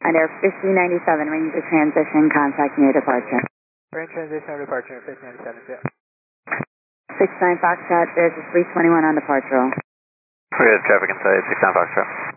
Under 5097, range of transition, contact near departure. Range transition or departure, 5097, 69 Foxtrot, there's a 321 on departure. We have traffic inside 69 Foxtrot.